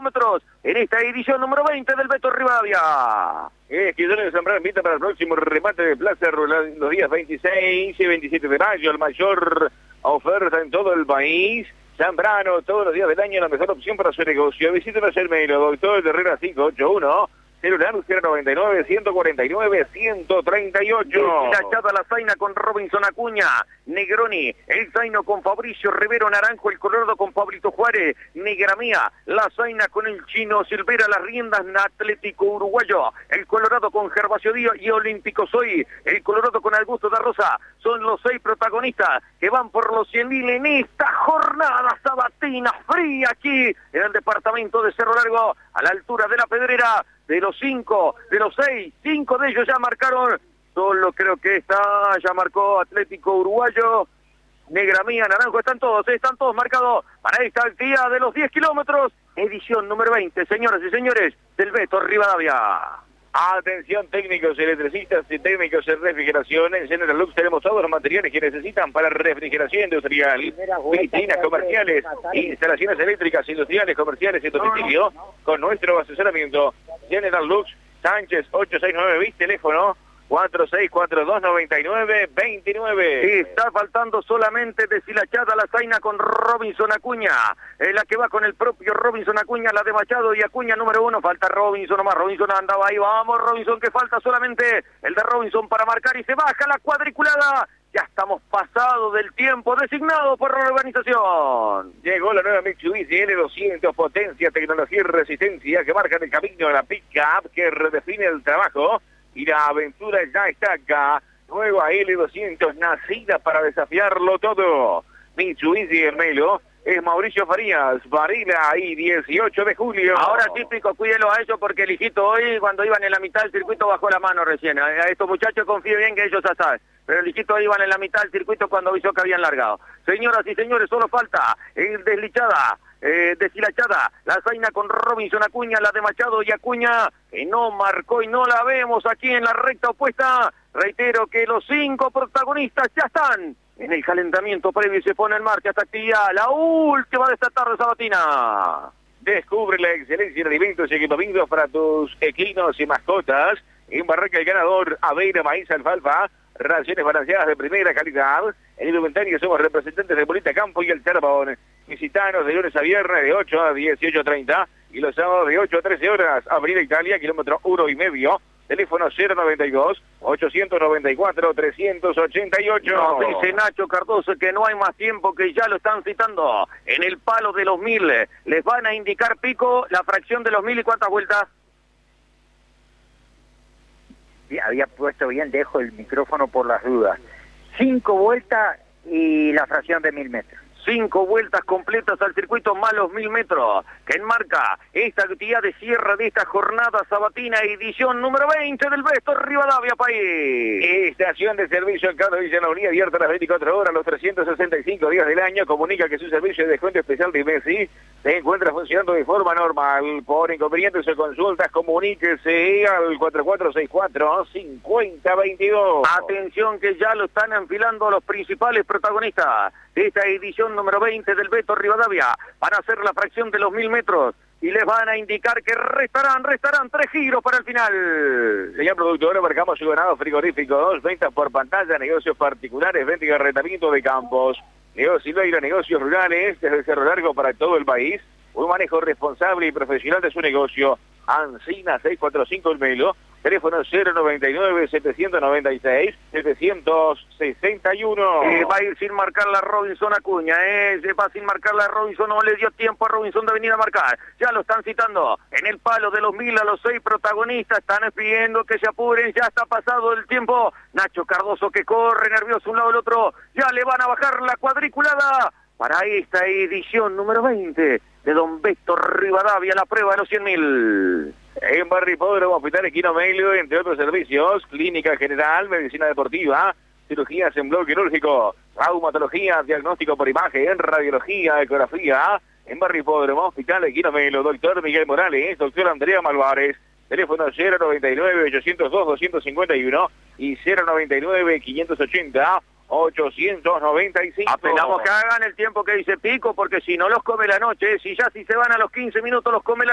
kilómetros en esta edición número 20 del Beto Rivadavia. Esquillones de Zambrano invita para el próximo remate de Plaza Rural los días 26 y 27 de mayo. El mayor oferta en todo el país. Zambrano, todos los días del año, la mejor opción para su negocio. Visítenos el mail, Doctor Herrera 581. Celular 099-149-138. La Chata La Zaina con Robinson Acuña, Negroni, el Zaino con Fabricio Rivero Naranjo, el Colorado con Pablito Juárez, Negramía, La Zaina con el Chino Silvera, las riendas Atlético Uruguayo, el Colorado con Gervasio Díaz y Olímpico Soy, el Colorado con Augusto da Rosa, son los 6 protagonistas que van por los 100.000 en esta jornada sabatina fría aquí en el departamento de Cerro Largo, a la altura de la Pedrera. De los 5, de los 6, 5 de ellos ya marcaron, solo creo que ya marcó Atlético Uruguayo, Negramía, Naranjo, están todos marcados para esta actividad de los 10 kilómetros, edición número 20, señoras y señores, del Beto Rivadavia. Atención técnicos, electricistas y técnicos en refrigeración. En General Lux tenemos todos los materiales que necesitan para refrigeración industrial, piscinas comerciales, instalaciones eléctricas, industriales, comerciales y domicilio. Con nuestro asesoramiento, General Lux, Sánchez 869, ¿viste? Teléfono 4642-9929. Está faltando solamente deshilachada La Zaina con Robinson Acuña. La que va con el propio Robinson Acuña, la de Machado y Acuña número 1. Falta Robinson nomás. Robinson andaba ahí. Vamos, Robinson, que falta solamente el de Robinson para marcar y se baja la cuadriculada. Ya estamos pasados del tiempo designado por la organización. Llegó la nueva Mitsubishi L200, potencia, tecnología y resistencia que marcan el camino a la pick-up que redefine el trabajo. Y la aventura ya está acá. Nueva L200, nacida para desafiarlo todo. Mitsubishi Melo es Mauricio Farías, Varela y 18 de julio. Ahora típico, cuídelo a ellos porque el hijito hoy, cuando iban en la mitad del circuito, bajó la mano recién. A estos muchachos confío bien que ellos ya saben. Pero el hijito iban en la mitad del circuito cuando avisó que habían largado. Señoras y señores, solo falta deshilachada, La Zaina con Robinson Acuña, la de Machado y Acuña, que no marcó y no la vemos aquí en la recta opuesta. Reitero que los 5 protagonistas ya están en el calentamiento previo y se pone en marcha esta actividad, la última de esta tarde sabatina. Descubre la excelencia en alimentos y equipamientos para tus equinos y mascotas. En Barranca El Ganador, avena, maíz, alfalfa, raciones balanceadas de primera calidad. En Indumentaria somos representantes de Bonita Campo y El Charbón. Visitanos de lunes a viernes de 8 a 18:30 y los sábados de 8 a 13 horas. Avenida Italia, kilómetro 1,5. Teléfono 092-894-388. Nos dice Nacho Cardoso que no hay más tiempo, que ya lo están citando en el palo de los 1000. Les van a indicar, Pico, la fracción de los 1000 y cuántas vueltas. Había puesto bien, dejo el micrófono por las dudas. 5 vueltas y la fracción de 1000 metros. 5 vueltas completas al circuito más los 1000 metros, que enmarca esta actividad de cierre de esta jornada sabatina, edición número 20 del Beto Rivadavia País. Estación de servicio en Carlos Villanoría, abierta las 24 horas, los 365 días del año. Comunica que su servicio de descuento especial de Messi se encuentra funcionando de forma normal. Por inconvenientes o consultas, comuníquese al 4464-5022. Atención que ya lo están enfilando los principales protagonistas de esta edición número 20 del Beto Rivadavia. Van a hacer la fracción de los 1000 metros y les van a indicar que restarán 3 giros para el final. Señor productor, marcamos su ganado frigoríficos, ventas por pantalla, negocios particulares, venta y arrendamiento de campos, negocios negocios rurales, desde Cerro Largo para todo el país. Un manejo responsable y profesional de su negocio. Ancina 645 El Melo, teléfono 099-796-761. Va a ir sin marcar la Robinson Acuña, va sin marcar la Robinson, no le dio tiempo a Robinson de venir a marcar. Ya lo están citando en el palo de los 1000 a los 6 protagonistas, están pidiendo que se apuren, ya está pasado el tiempo. Nacho Cardoso que corre nervioso un lado al otro, ya le van a bajar la cuadriculada para esta edición número 20 de Don Beto Rivadavia, la prueba de los 100.000. En Barrio Hipódromo, Hospital Equino Melio, entre otros servicios, clínica general, medicina deportiva, cirugías en bloque quirúrgico, traumatología, diagnóstico por imagen, radiología, ecografía. En Barrio Hipódromo, Hospital Equino Melio, doctor Miguel Morales, doctor Andrea Malvares, teléfono 099-802-251 y 099-580-895. Apelamos que hagan el tiempo que dice Pico, porque si no los come la noche, si se van a los 15 minutos los come la